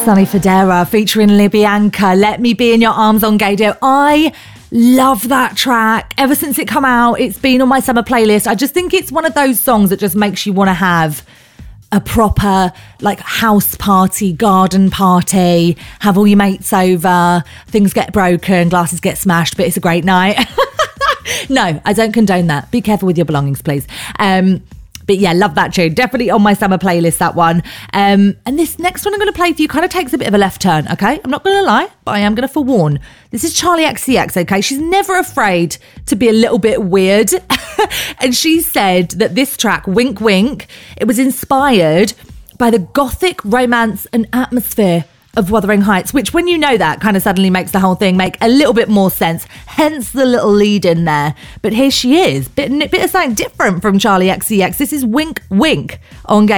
Sonny Fodera featuring Libyanka, Let Me Be in Your Arms on Gaydo. I love that track. Ever since it come out, it's been on my summer playlist. I just think it's one of those songs that just makes you want to have a proper like house party, garden party, have all your mates over, things get broken, glasses get smashed, but it's a great night. No, I don't condone that. Be careful with your belongings, please. But yeah, love that tune. Definitely on my summer playlist, that one. And this next one I'm going to play for you kind of takes a bit of a left turn, okay? I'm not going to lie, but I am going to forewarn. This is Charli XCX, okay? She's never afraid to be a little bit weird. And she said that this track, Wink Wink, it was inspired by the gothic romance and atmosphere of Wuthering Heights, which when you know that kind of suddenly makes the whole thing make a little bit more sense, hence the little lead in there. But here she is, bit of something different from Charli XCX. This is Wink Wink on Gay.